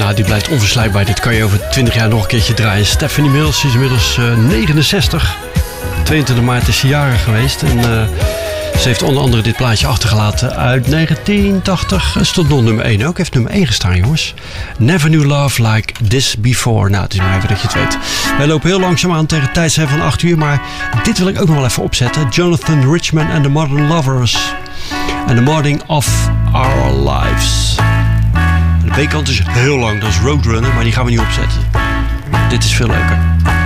Nou, die blijft onverslijkbaar. Dit kan je over 20 jaar nog een keertje draaien. Stephanie Mills is inmiddels 69. 22 maart is ze jarig geweest. En ze heeft onder andere dit plaatje achtergelaten uit 1980. Het stond nog nummer 1 ook. Heeft nummer 1 gestaan, jongens. Never Knew Love Like This Before. Nou, het is maar even dat je het weet. Wij lopen heel langzaam aan tegen het tijdstip van 8 uur. Maar dit wil ik ook nog wel even opzetten. Jonathan Richman and the Modern Lovers. And the Morning of Our Lives. De B-kant is heel lang. Dat is Roadrunner. Maar die gaan we niet opzetten. Dit is veel leuker.